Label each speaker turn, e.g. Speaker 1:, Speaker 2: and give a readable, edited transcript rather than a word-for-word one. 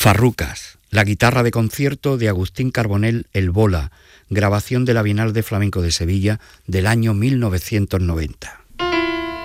Speaker 1: Farrucas, la guitarra de concierto de Agustín Carbonell El Bola, grabación de la Bienal de Flamenco de Sevilla del año 1990.